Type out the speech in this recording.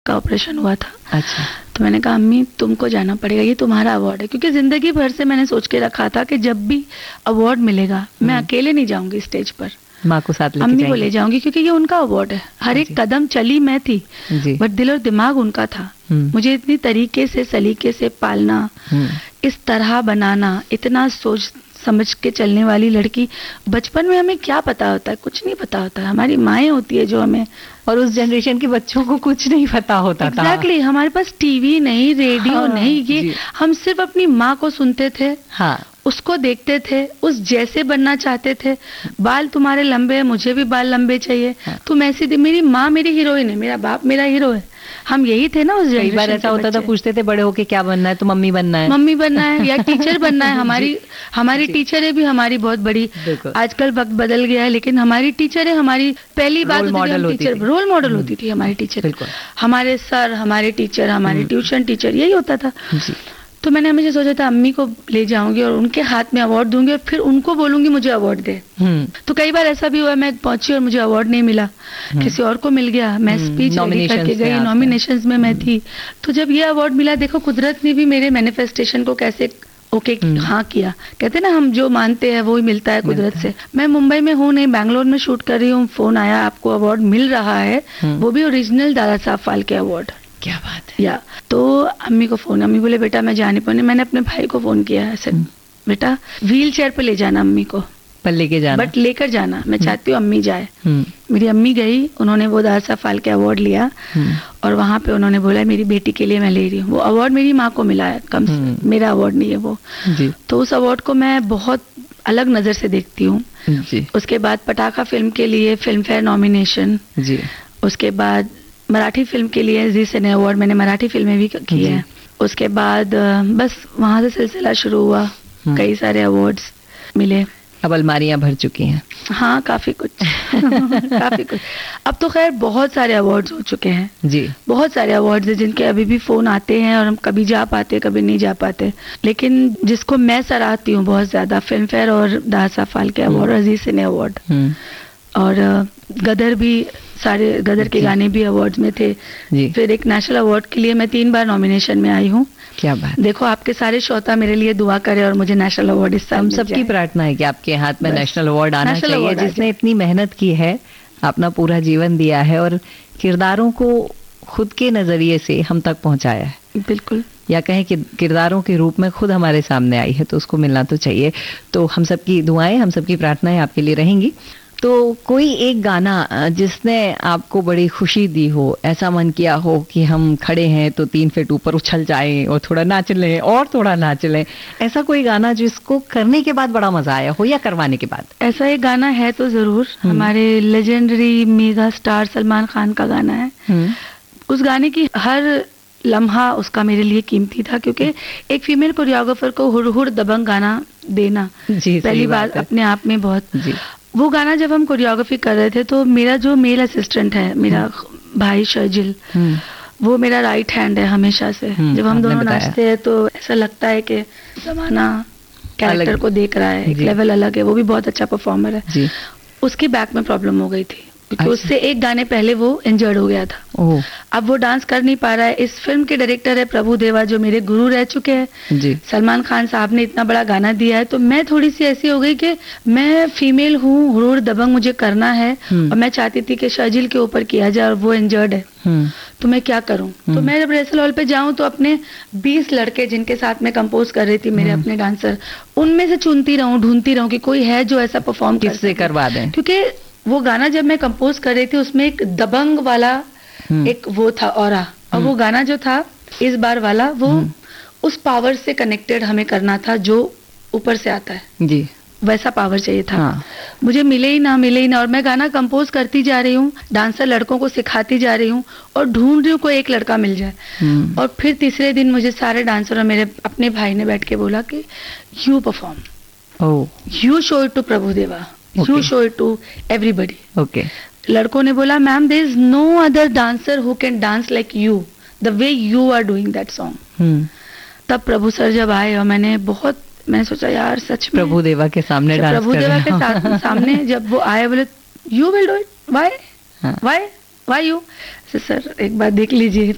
का ऑपरेशन हुआ था। अच्छा। तो मैंने कहा अम्मी तुमको जाना पड़ेगा, ये तुम्हारा अवार्ड है, क्योंकि जिंदगी भर से मैंने सोच के रखा था कि जब भी अवार्ड मिलेगा मैं अकेले नहीं जाऊंगी स्टेज पर, माँ को साथ लेके अम्मी को ले जाऊंगी, क्योंकि ये उनका अवार्ड है। हर एक कदम चली मैं थी, बट दिल और दिमाग उनका था। मुझे इतनी तरीके से सलीके से पालना, इस तरह बनाना, इतना सोच समझ के चलने वाली लड़की, बचपन में हमें क्या पता होता है, कुछ नहीं पता होता है। हमारी माएँ होती है जो हमें, और उस जनरेशन के बच्चों को कुछ नहीं पता होता था। एग्जैक्टली, हमारे पास टीवी नहीं, रेडियो नहीं, ये हम सिर्फ अपनी माँ को सुनते थे, उसको देखते थे, उस जैसे बनना चाहते थे। बाल तुम्हारे लंबे हैं, मुझे भी बाल लंबे चाहिए, तुम ऐसी थी। मेरी माँ मेरी हीरोइन है, मेरा बाप मेरा हीरो है। हम यही थे ना उस जनरेशन। कई बार ऐसा होता था, पूछते थे बड़े होके क्या बनना है, तो मम्मी बनना है, मम्मी बनना है या टीचर बनना है। हमारी टीचरें भी हमारी बहुत बड़ी, आजकल वक्त बदल गया है, लेकिन हमारी टीचरें हमारी पहली बात रोल मॉडल होती थी हमारी टीचर। हमारे सर, हमारे टीचर, हमारे ट्यूशन टीचर, यही होता था। तो मैंने हमेशा सोचा था अम्मी को ले जाऊंगी और उनके हाथ में अवार्ड दूंगी और फिर उनको बोलूंगी मुझे अवार्ड दे। तो कई बार ऐसा भी हुआ, मैं पहुंची और मुझे अवार्ड नहीं मिला, किसी और को मिल गया, मैं स्पीच रेडी करके गई, नॉमिनेशंस में मैं थी। तो जब ये अवार्ड मिला, देखो कुदरत ने भी मेरे मैनिफेस्टेशन को कैसे हाँ किया। कहते ना हम जो मानते हैं वो ही मिलता है कुदरत से। मैं मुंबई में हूँ नहीं, बैंगलोर में शूट कर रही हूँ, फोन आया आपको अवार्ड मिल रहा है, वो भी ओरिजिनल दादा साहब फाल्के अवार्ड। क्या बात है। तो अम्मी को फोन, अम्मी बोले बेटा मैं जा नहीं पाऊंगी। मैंने अपने भाई को फोन किया, ऐसे बेटा व्हील चेयर पे ले जाना अम्मी को, पर लेके जाना, बट लेकर जाना, मैं चाहती हूँ अम्मी जाए। मेरी अम्मी गई, उन्होंने वो दादा साहब फाल्के अवार्ड लिया और वहां पे उन्होंने बोला मेरी बेटी के लिए मैं ले रही हूँ। वो अवार्ड मेरी माँ को मिला है, कम से मेरा अवार्ड नहीं है वो। तो उस अवार्ड को मैं बहुत अलग नजर से देखती हूँ। उसके बाद पटाखा फिल्म के लिए फिल्म फेयर नॉमिनेशन, उसके बाद मराठी फिल्म के लिए जी सिने अवार्ड, मैंने मराठी फिल्में भी की है। उसके बाद बस वहां से सिलसिला शुरू हुआ, कई सारे अवार्ड्स मिले। अब अलमारियां भर चुकी हैं। हाँ, काफी कुछ काफी कुछ। अब तो खैर बहुत सारे अवार्ड्स हो चुके हैं जी, बहुत सारे अवार्ड्स हैं जिनके अभी भी फोन आते हैं और हम कभी जा पाते कभी नहीं जा पाते। लेकिन जिसको मैं सराहती हूँ बहुत ज्यादा, फिल्म फेयर और दादा साहब फाल्के अवार्ड, अजीज सिने अवार्ड, और गदर भी, सारे गदर के गाने भी अवार्ड्स में थे। फिर एक नेशनल अवार्ड के लिए मैं 3 बार नॉमिनेशन में आई हूँ। क्या बात। देखो आपके सारे श्रोता मेरे लिए दुआ करे और मुझे नेशनल अवार्ड इस साल हम सबकी प्रार्थना है कि आपके हाथ में नेशनल अवार्ड आना चाहिए। जिसने इतनी मेहनत की है, अपना पूरा जीवन दिया है और किरदारों को खुद के नजरिए से हम तक पहुंचाया है, बिल्कुल, या कहें कि किरदारों के रूप में खुद हमारे सामने आई है, तो उसको मिलना तो चाहिए। तो हम सबकी दुआएं, हम सबकी प्रार्थनाएं आपके लिए रहेंगी। तो कोई एक गाना जिसने आपको बड़ी खुशी दी हो, ऐसा मन किया हो कि हम खड़े हैं तो 3 फीट ऊपर उछल जाएं और थोड़ा नाच लें और थोड़ा नाच लें, ऐसा कोई गाना जिसको करने के बाद बड़ा मजा आया हो या करवाने के बाद? ऐसा एक गाना है तो जरूर, हमारे legendary mega star Salman Khan का गाना है। उस गाने की हर लम्हा उसका मेरे लिए कीमती था, क्योंकि एक फीमेल कोरियोग्राफर को हुड़ दबंग गाना देना पहली बार अपने आप में बहुत। वो गाना जब हम कोरियोग्राफी कर रहे थे तो मेरा जो मेल असिस्टेंट है, मेरा भाई शर्जिल, वो मेरा राइट हैंड है हमेशा से। जब हम दोनों नाचते हैं तो ऐसा लगता है कि जमाना कैरेक्टर को देख रहा है, एक लेवल अलग है। वो भी बहुत अच्छा परफॉर्मर है। उसकी बैक में प्रॉब्लम हो गई थी, क्योंकि उससे एक गाने पहले वो इंजर्ड हो गया था। अब वो डांस कर नहीं पा रहा है। इस फिल्म के डायरेक्टर है प्रभु देवा, जो मेरे गुरु रह चुके हैं। सलमान खान साहब ने इतना बड़ा गाना दिया है, तो मैं थोड़ी सी ऐसी हो गई कि मैं फीमेल हूँ, हुरूर दबंग मुझे करना है, और मैं चाहती थी कि शर्जिल के ऊपर किया जाए और वो इंजर्ड है, तो मैं क्या करूं। तो मैं जब रिहर्सल हॉल पे जाऊं तो अपने 20 लड़के जिनके साथ मैं कंपोज कर रही थी, मेरे अपने डांसर, उनमें से चुनती रहूं, ढूंढती रहूं कि कोई है जो ऐसा परफॉर्म किससे करवा दें। क्योंकि वो गाना जब मैं कंपोज कर रही थी उसमें एक दबंग वाला एक वो था ऑरा, और वो गाना जो था इस बार वाला, वो उस पावर से कनेक्टेड हमें करना था जो ऊपर से आता है जी, वैसा पावर चाहिए था। मुझे मिले ही ना, और मैं गाना कंपोज करती जा रही हूँ, डांसर लड़कों को सिखाती जा रही हूँ और ढूंढ रही हूँ कोई एक लड़का मिल जाए। और फिर तीसरे दिन मुझे सारे डांसर और मेरे अपने भाई ने बैठ के बोला कि you perform, you show it to प्रभु देवा, you show it to everybody. लड़कों ने बोला ma'am there is no other dancer who can dance like you the way you are doing that song. तब प्रभु सर जब आए और मैंने सोचा यार सच में प्रभु देवा के सामने डांस प्रभु देवा के सामने जब वो आए, बोले you will do it, why you, sir एक बार देख लीजिए,